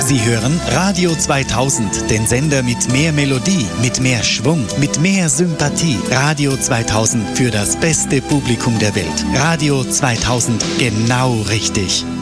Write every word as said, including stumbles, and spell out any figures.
Sie hören Radio zweitausend, den Sender mit mehr Melodie, mit mehr Schwung, mit mehr Sympathie. Radio zweitausend für das beste Publikum der Welt. Radio zweitausend, genau richtig.